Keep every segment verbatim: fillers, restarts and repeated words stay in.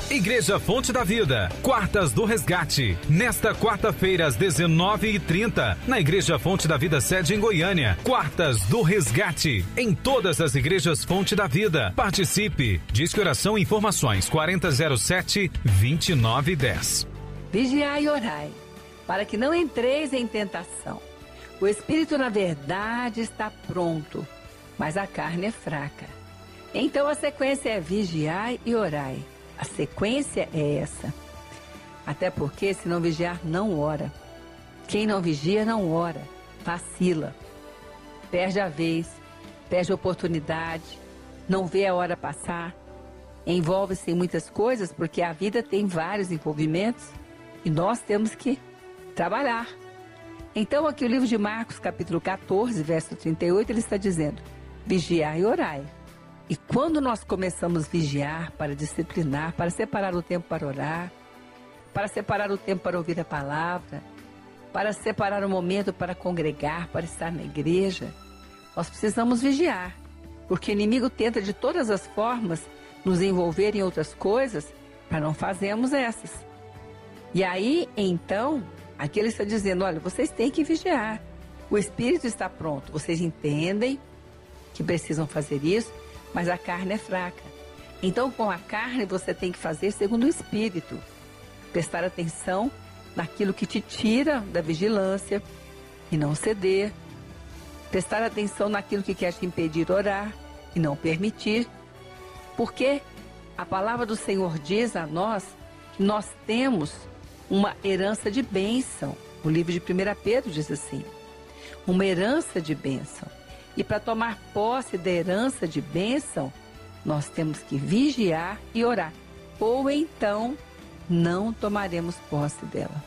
Igreja Fonte da Vida, Quartas do Resgate. Nesta quarta-feira, às dezenove e trinta, na Igreja Fonte da Vida, sede em Goiânia. Quartas do Resgate, em todas as igrejas Fonte da Vida. Participe. Disque Oração e Informações quarenta zero sete, vinte e nove dez. Vigiai e orai, para que não entreis em tentação. O espírito, na verdade, está pronto, mas a carne é fraca. Então a sequência é vigiai e orai. A sequência é essa. Até porque, se não vigiar, não ora. Quem não vigia, não ora. Vacila. Perde a vez, perde a oportunidade, não vê a hora passar. Envolve-se em muitas coisas, porque a vida tem vários envolvimentos e nós temos que trabalhar. Então, aqui o livro de Marcos, capítulo quatorze, verso trinta e oito, ele está dizendo: vigiai e orai. E quando nós começamos a vigiar para disciplinar, para separar o tempo para orar, para separar o tempo para ouvir a palavra, para separar o momento para congregar, para estar na igreja, nós precisamos vigiar, porque o inimigo tenta de todas as formas nos envolver em outras coisas para não fazermos essas. E aí, então, aqui ele está dizendo: olha, vocês têm que vigiar, o espírito está pronto, vocês entendem que precisam fazer isso, mas a carne é fraca. Então, com a carne, você tem que fazer segundo o espírito. Prestar atenção naquilo que te tira da vigilância e não ceder. Prestar atenção naquilo que quer te impedir orar e não permitir. Porque a palavra do Senhor diz a nós que nós temos uma herança de bênção. O livro de primeira Pedro diz assim: uma herança de bênção. E para tomar posse da herança de bênção, nós temos que vigiar e orar. Ou então, não tomaremos posse dela.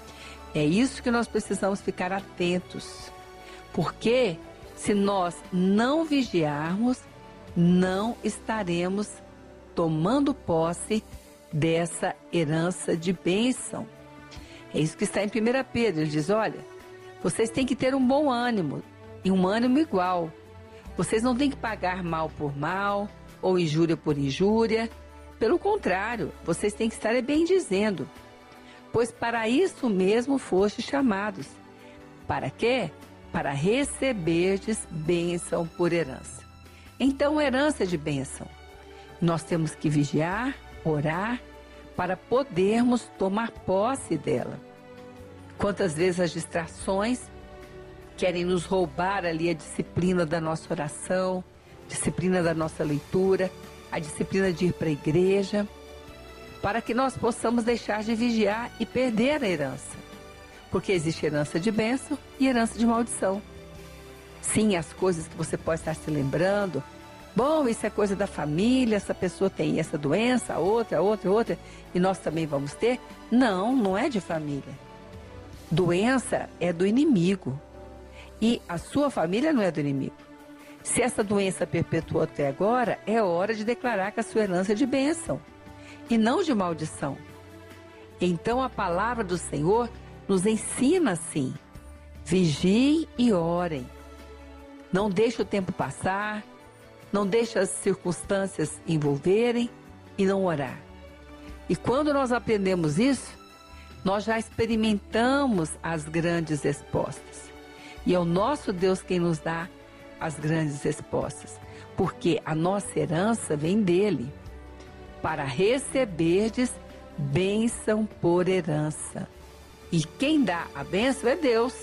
É isso que nós precisamos ficar atentos. Porque se nós não vigiarmos, não estaremos tomando posse dessa herança de bênção. É isso que está em primeira Pedro. Ele diz: olha, vocês têm que ter um bom ânimo. E um ânimo igual. Vocês não têm que pagar mal por mal, ou injúria por injúria. Pelo contrário, vocês têm que estar bem dizendo. Pois para isso mesmo fostes chamados. Para quê? Para receberdes bênção por herança. Então, herança de bênção. Nós temos que vigiar, orar, para podermos tomar posse dela. Quantas vezes as distrações querem nos roubar ali a disciplina da nossa oração, disciplina da nossa leitura, a disciplina de ir para a igreja, para que nós possamos deixar de vigiar e perder a herança. Porque existe herança de bênção e herança de maldição. Sim, as coisas que você pode estar se lembrando, bom, isso é coisa da família, essa pessoa tem essa doença, outra, outra, outra, e nós também vamos ter. Não, não é de família. Doença é do inimigo. E a sua família não é do inimigo. Se essa doença perpetuou até agora, é hora de declarar que a sua herança é de bênção e não de maldição. Então a palavra do Senhor nos ensina assim: vigiem e orem. Não deixe o tempo passar, não deixe as circunstâncias envolverem e não orar. E quando nós aprendemos isso, nós já experimentamos as grandes respostas. E é o nosso Deus quem nos dá as grandes respostas, porque a nossa herança vem dele, para receberdes bênção por herança. E quem dá a bênção é Deus,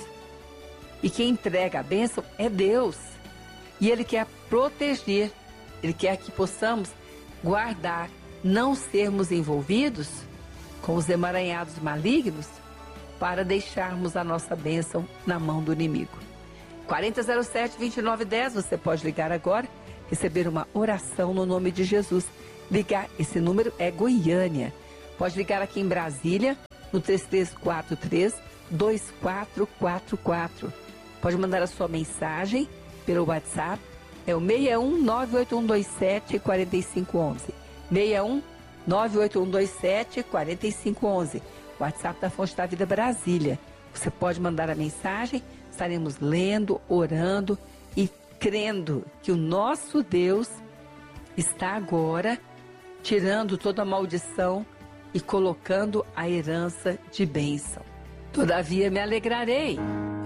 e quem entrega a bênção é Deus. E ele quer proteger, ele quer que possamos guardar, não sermos envolvidos com os emaranhados malignos, para deixarmos a nossa bênção na mão do inimigo. quarenta zero sete, vinte e nove dez, você pode ligar agora, receber uma oração no nome de Jesus. Ligar, esse número é Goiânia. Pode ligar aqui em Brasília, no três três quatro três, dois quatro quatro quatro. Pode mandar a sua mensagem pelo WhatsApp, é o seis um nove oito um dois sete quatro cinco um um. seis um nove oito um dois sete quatro cinco um um. WhatsApp da Fonte da Vida Brasília. Você pode mandar a mensagem, estaremos lendo, orando e crendo que o nosso Deus está agora tirando toda maldição e colocando a herança de bênção. Todavia me alegrarei